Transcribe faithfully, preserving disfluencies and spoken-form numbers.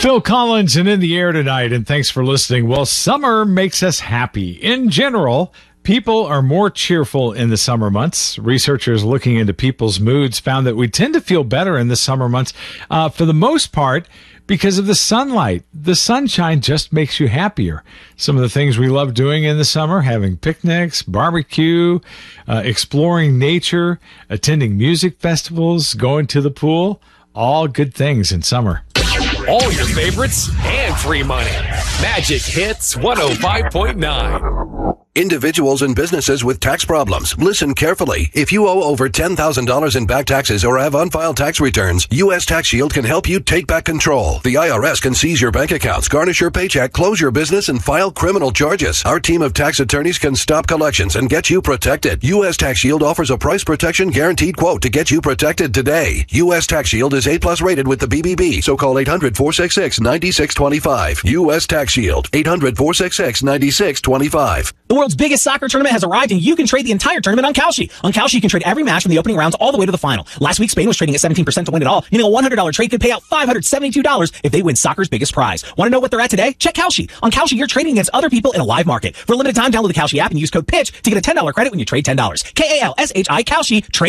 Phil Collins and In the Air tonight, and thanks for listening. Well, summer makes us happy. In general, people are more cheerful in the summer months. Researchers looking into people's moods found that we tend to feel better in the summer months, uh, for the most part, because of the sunlight. The sunshine just makes you happier. Some of the things we love doing in the summer, having picnics, barbecue, uh, exploring nature, attending music festivals, going to the pool, all good things in summer. All your favorites and free money. Magic Hits one oh five point nine. Individuals and businesses with tax problems, listen carefully. If you owe over ten thousand dollars in back taxes or have unfiled tax returns, U S Tax Shield can help you take back control. The I R S can seize your bank accounts, garnish your paycheck, close your business, and file criminal charges. Our team of tax attorneys can stop collections and get you protected. U S Tax Shield offers a price protection guaranteed quote to get you protected today. U S Tax Shield is A plus rated with the B B B, so call eight hundred, four six six, nine six two five. U S Tax Shield, eight hundred, four six six, nine six two five. The world's biggest soccer tournament has arrived, and you can trade the entire tournament on Kalshi. On Kalshi, you can trade every match from the opening rounds all the way to the final. Last week, Spain was trading at seventeen percent to win it all, meaning a one hundred dollars trade could pay out five hundred seventy-two dollars if they win soccer's biggest prize. Want to know what they're at today? Check Kalshi. On Kalshi, you're trading against other people in a live market. For a limited time, download the Kalshi app and use code PITCH to get a ten dollars credit when you trade ten dollars. K A L S H I, Kalshi. Trade